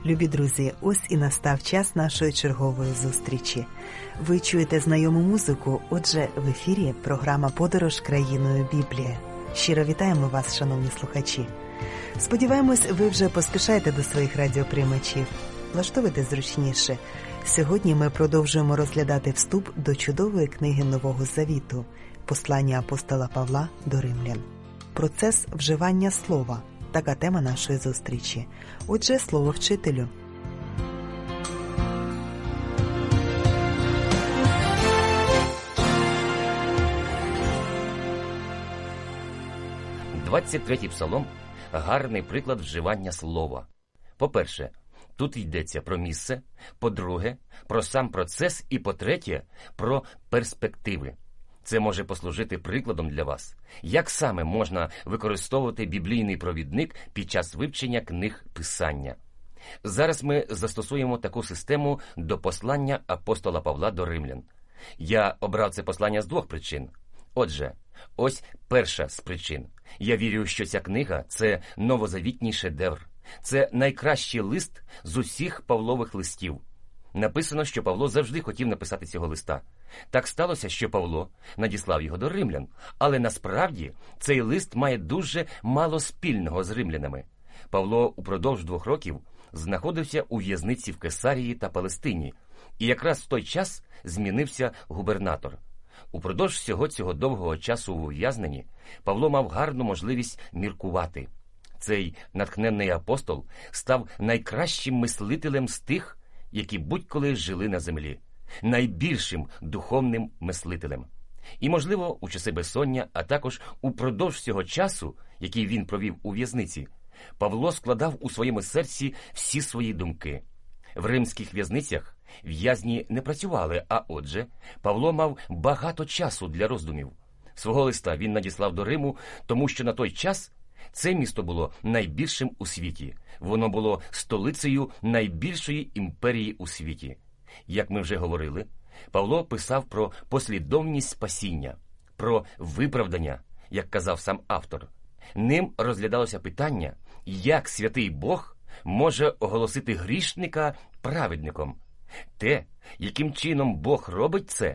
Любі друзі, ось і настав час нашої чергової зустрічі. Ви чуєте знайому музику, отже, в ефірі програма «Подорож країною Біблії». Щиро вітаємо вас, шановні слухачі. Сподіваємось, ви вже поспішаєте до своїх радіоприймачів. Влаштовуйте зручніше. Сьогодні ми продовжуємо розглядати вступ до чудової книги Нового Завіту «Послання апостола Павла до римлян». Процес вживання слова – така тема нашої зустрічі. Отже, слово вчителю. «23-й псалом – гарний приклад вживання слова. По-перше, тут йдеться про місце, по-друге, про сам процес і, по-третє, про перспективи. Це може послужити прикладом для вас, як саме можна використовувати біблійний провідник під час вивчення книг Писання. Зараз ми застосуємо таку систему до послання апостола Павла до римлян. Я обрав це послання з двох причин. Отже, ось перша з причин. Я вірю, що ця книга – це новозавітній шедевр. Це найкращий лист з усіх Павлових листів. Написано, що Павло завжди хотів написати цього листа. Так сталося, що Павло надіслав його до римлян, але насправді цей лист має дуже мало спільного з римлянами. Павло упродовж 2 років знаходився у в'язниці в Кесарії та Палестині, і якраз в той час змінився губернатор. Упродовж всього цього довгого часу у ув'язненні Павло мав гарну можливість міркувати. Цей натхненний апостол став найкращим мислителем з тих, які будь-коли жили на землі, найбільшим духовним мислителем. І, можливо, у часи безсоння, а також упродовж цього часу, який він провів у в'язниці, Павло складав у своєму серці всі свої думки. В римських в'язницях в'язні не працювали, а отже, Павло мав багато часу для роздумів. Свого листа він надіслав до Риму, тому що на той час це місто було найбільшим у світі. Воно було столицею найбільшої імперії у світі. Як ми вже говорили, Павло писав про послідовність спасіння, про виправдання, як казав сам автор. Ним розглядалося питання, як святий Бог може оголосити грішника праведником. Те, яким чином Бог робить це,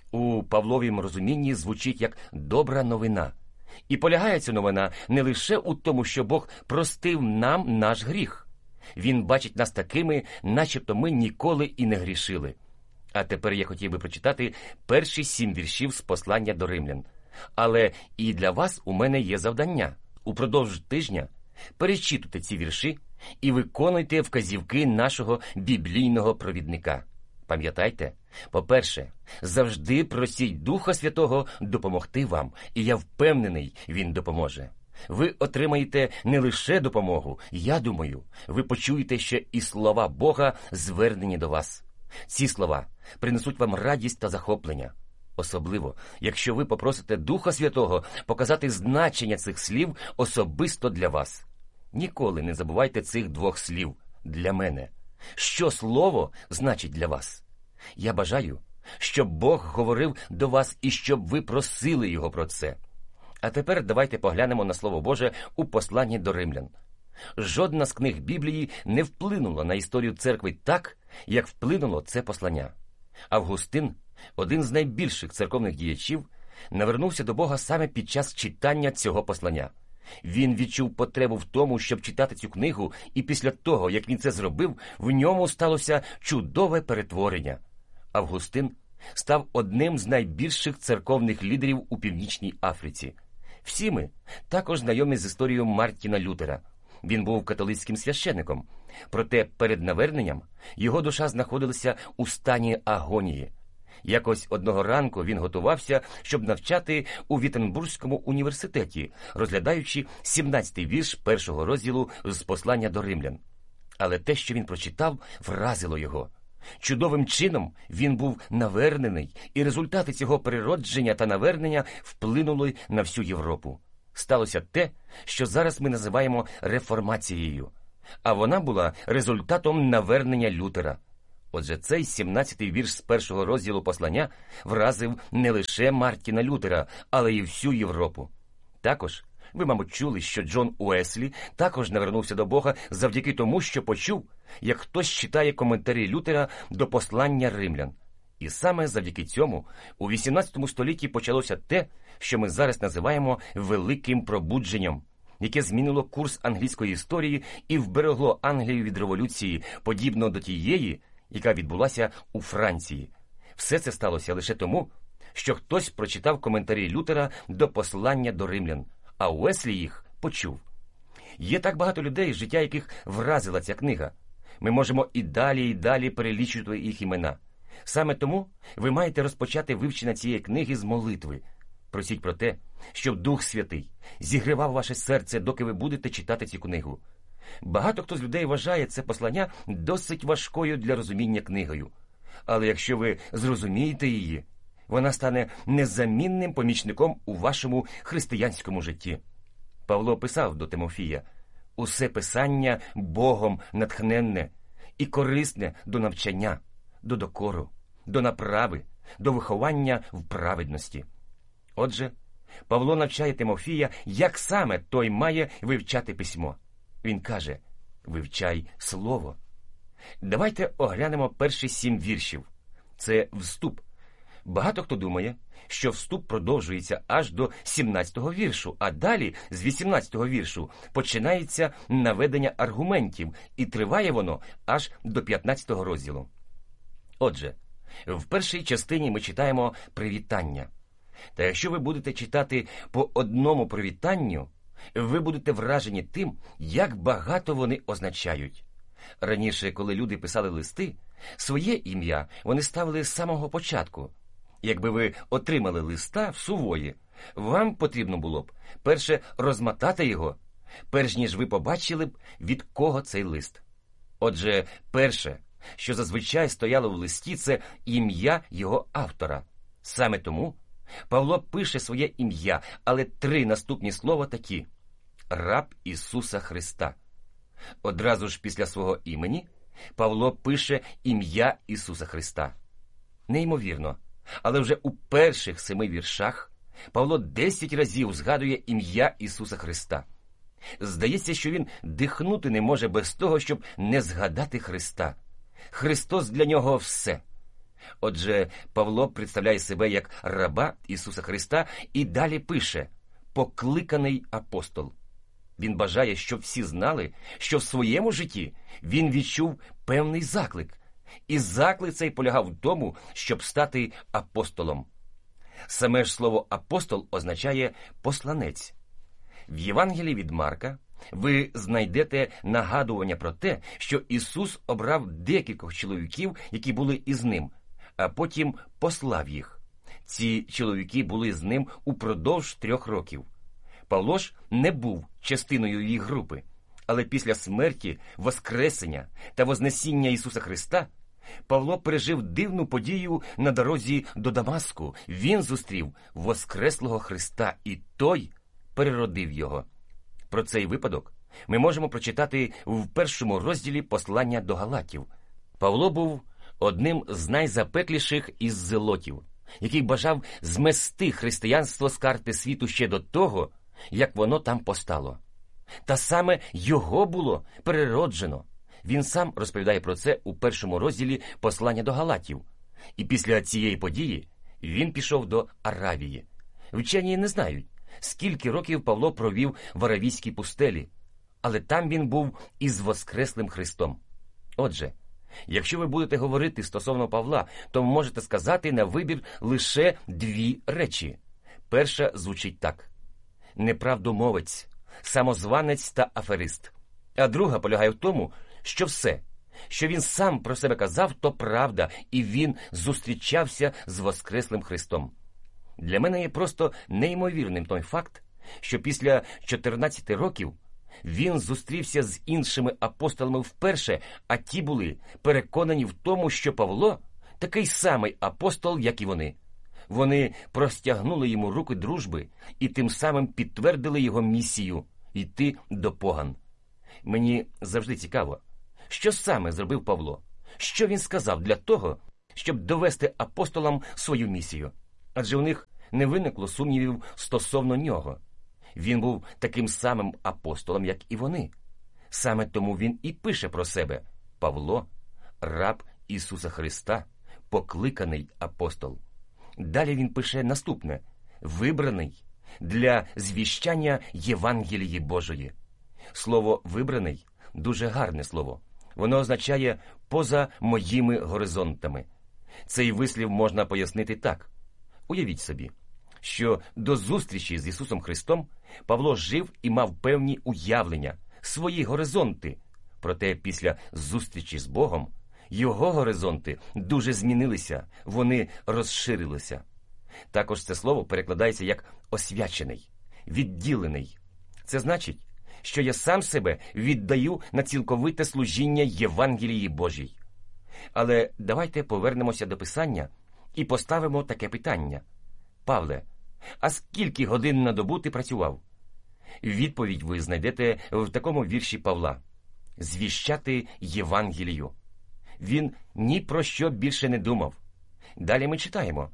у Павловім розумінні звучить як добра новина. І полягає ця новина не лише у тому, що Бог простив нам наш гріх. Він бачить нас такими, начебто ми ніколи і не грішили. А тепер я хотів би прочитати перші 7 віршів з послання до римлян. Але і для вас у мене є завдання. Упродовж тижня перечитуйте ці вірші і виконуйте вказівки нашого біблійного провідника. Пам'ятайте, по-перше, завжди просіть Духа Святого допомогти вам, і я впевнений, Він допоможе. Ви отримаєте не лише допомогу, я думаю, ви почуєте ще і слова Бога, звернені до вас. Ці слова принесуть вам радість та захоплення. Особливо, якщо ви попросите Духа Святого показати значення цих слів особисто для вас. Ніколи не забувайте цих 2 слів «для мене». Що слово значить для вас? Я бажаю, щоб Бог говорив до вас і щоб ви просили Його про це. А тепер давайте поглянемо на Слово Боже у посланні до римлян. Жодна з книг Біблії не вплинула на історію церкви так, як вплинуло це послання. Августин, один з найбільших церковних діячів, навернувся до Бога саме під час читання цього послання. Він відчув потребу в тому, щоб читати цю книгу, і після того, як він це зробив, в ньому сталося чудове перетворення. Августин став одним з найбільших церковних лідерів у Північній Африці. Всі ми також знайомі з історією Мартіна Лютера. Він був католицьким священником, проте перед наверненням його душа знаходилася у стані агонії. Якось одного ранку він готувався, щоб навчати у Віттенбурзькому університеті, розглядаючи 17-й вірш 1-го розділу з послання до римлян. Але те, що він прочитав, вразило його. Чудовим чином він був навернений, і результати цього переродження та навернення вплинули на всю Європу. Сталося те, що зараз ми називаємо реформацією, а вона була результатом навернення Лютера. Отже, цей 17-й вірш з 1-го розділу послання вразив не лише Мартіна Лютера, але й всю Європу. Також Ви, мабуть, чули, що Джон Уеслі також навернувся до Бога завдяки тому, що почув, як хтось читає коментарі Лютера до послання римлян. І саме завдяки цьому у XVIII столітті почалося те, що ми зараз називаємо «великим пробудженням», яке змінило курс англійської історії і вберегло Англію від революції, подібно до тієї, яка відбулася у Франції. Все це сталося лише тому, що хтось прочитав коментарі Лютера до послання до римлян, а Уеслі їх почув. Є так багато людей, життя яких вразила ця книга. Ми можемо і далі перелічувати їх імена. Саме тому ви маєте розпочати вивчення цієї книги з молитви. Просіть про те, щоб Дух Святий зігрівав ваше серце, доки ви будете читати цю книгу. Багато хто з людей вважає це послання досить важкою для розуміння книгою. Але якщо ви зрозумієте її, вона стане незамінним помічником у вашому християнському житті. Павло писав до Тимофія: «Усе писання Богом натхненне і корисне до навчання, до докору, до направи, до виховання в праведності». Отже, Павло навчає Тимофія, як саме той має вивчати письмо. Він каже: «Вивчай слово». Давайте оглянемо перші 7 віршів. Це вступ. Багато хто думає, що вступ продовжується аж до 17-го віршу, а далі з 18-го віршу починається наведення аргументів, і триває воно аж до 15-го розділу. Отже, в першій частині ми читаємо привітання. Та якщо ви будете читати по одному привітанню, ви будете вражені тим, як багато вони означають. Раніше, коли люди писали листи, своє ім'я вони ставили з самого початку. Якби ви отримали листа в сувої, вам потрібно було б перше розмотати його, перш ніж ви побачили б, від кого цей лист. Отже, перше, що зазвичай стояло в листі, це ім'я його автора. Саме тому Павло пише своє ім'я, але 3 наступні слова такі: «Раб Ісуса Христа». Одразу ж після свого імені Павло пише ім'я Ісуса Христа. Неймовірно, але вже у перших 7 віршах Павло 10 разів згадує ім'я Ісуса Христа. Здається, що він дихнути не може без того, щоб не згадати Христа. Христос для нього все. Отже, Павло представляє себе як раба Ісуса Христа і далі пише: «Покликаний апостол». Він бажає, щоб всі знали, що в своєму житті він відчув певний заклик. І заклик цей полягав в тому, щоб стати апостолом. Саме ж слово «апостол» означає «посланець». В Євангелії від Марка ви знайдете нагадування про те, що Ісус обрав декількох чоловіків, які були із ним, а потім послав їх. Ці чоловіки були з ним упродовж 3 років. Павло ж не був частиною їх групи, але після смерті, воскресення та вознесіння Ісуса Христа Павло пережив дивну подію на дорозі до Дамаску. Він зустрів воскреслого Христа, і той переродив його. Про цей випадок ми можемо прочитати в 1 розділі послання до Галатів. Павло був одним з найзапекліших із зелотів, який бажав змести християнство з карти світу ще до того, як воно там постало. Та саме його було перероджено. Він сам розповідає про це у 1 розділі послання до Галатів. І після цієї події він пішов до Аравії. Вчені не знають, скільки років Павло провів в Аравійській пустелі, але там він був із воскреслим Христом. Отже, якщо ви будете говорити стосовно Павла, то можете сказати на вибір лише 2 речі. Перша звучить так: неправдомовець, самозванець та аферист. А друга полягає в тому, що все, що він сам про себе казав, то правда, і він зустрічався з воскреслим Христом. Для мене є просто неймовірним той факт, що після 14 років він зустрівся з іншими апостолами вперше, а ті були переконані в тому, що Павло такий самий апостол, як і вони. Вони простягнули йому руки дружби і тим самим підтвердили його місію – йти до поган. Мені завжди цікаво, що саме зробив Павло, що він сказав для того, щоб довести апостолам свою місію. Адже у них не виникло сумнівів стосовно нього. Він був таким самим апостолом, як і вони. Саме тому він і пише про себе: Павло, раб Ісуса Христа, покликаний апостол. Далі він пише наступне: вибраний для звіщання Євангелії Божої. Слово «вибраний» – дуже гарне слово. Воно означає «поза моїми горизонтами». Цей вислів можна пояснити так. Уявіть собі, що до зустрічі з Ісусом Христом Павло жив і мав певні уявлення, свої горизонти. Проте після зустрічі з Богом його горизонти дуже змінилися, вони розширилися. Також це слово перекладається як «освячений», «відділений». Це значить, що я сам себе віддаю на цілковите служіння Євангелії Божій. Але давайте повернемося до Писання і поставимо таке питання. Павле, а скільки годин на добу ти працював? Відповідь ви знайдете в такому вірші Павла: «Звіщати Євангелію». Він ні про що більше не думав. Далі ми читаємо,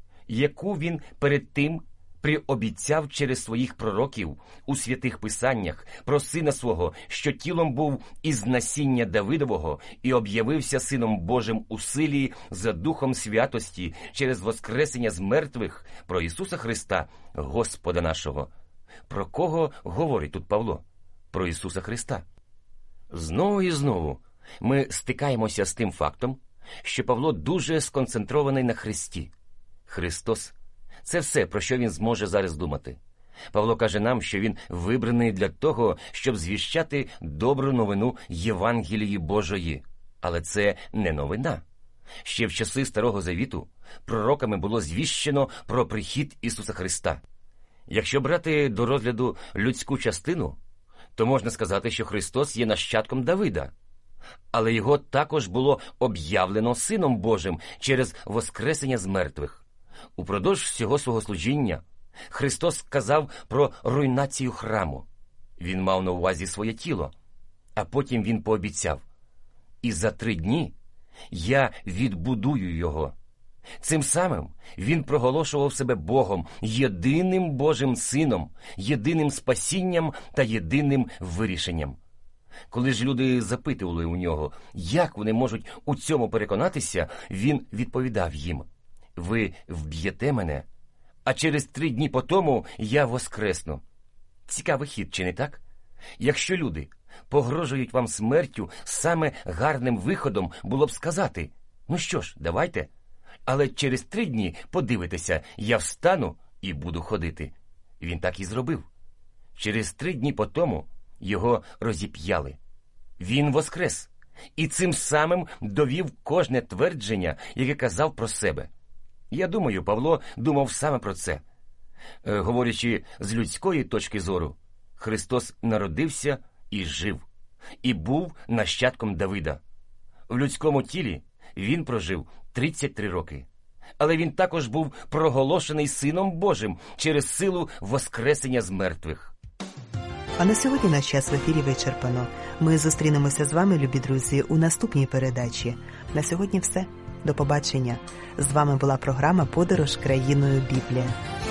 яку він перед тим приобіцяв через своїх пророків у святих писаннях про сина свого, що тілом був із насіння Давидового і об'явився Сином Божим у силі за Духом святості через воскресення з мертвих, про Ісуса Христа, Господа нашого. Про кого говорить тут Павло? Про Ісуса Христа. Знову і знову ми стикаємося з тим фактом, що Павло дуже сконцентрований на Христі. Христос – це все, про що він зможе зараз думати. Павло каже нам, що він вибраний для того, щоб звіщати добру новину Євангелії Божої. Але це не новина. Ще в часи Старого Завіту пророками було звіщено про прихід Ісуса Христа. Якщо брати до розгляду людську частину, то можна сказати, що Христос є нащадком Давида. Але його також було об'явлено Сином Божим через воскресення з мертвих. Упродовж всього свого служіння Христос сказав про руйнацію храму. Він мав на увазі своє тіло. А потім він пообіцяв: «І за 3 дні я відбудую його». Цим самим він проголошував себе Богом, єдиним Божим Сином, єдиним спасінням та єдиним вирішенням. Коли ж люди запитували у нього, як вони можуть у цьому переконатися, він відповідав їм: «Ви вб'єте мене, а через 3 дні по тому я воскресну». Цікавий хід, чи не так? Якщо люди погрожують вам смертю, саме гарним виходом було б сказати: «Ну що ж, давайте, але через 3 дні, подивитеся, я встану і буду ходити». Він так і зробив. Через 3 дні по тому його розіп'яли. Він воскрес. І цим самим довів кожне твердження, яке казав про себе. Я думаю, Павло думав саме про це. Говорячи з людської точки зору, Христос народився і жив, і був нащадком Давида. В людському тілі він прожив 33 роки. Але він також був проголошений Сином Божим через силу воскресення з мертвих. А на сьогодні наш час в ефірі вичерпано. Ми зустрінемося з вами, любі друзі, у наступній передачі. На сьогодні все. До побачення. З вами була програма «Подорож країною Біблія».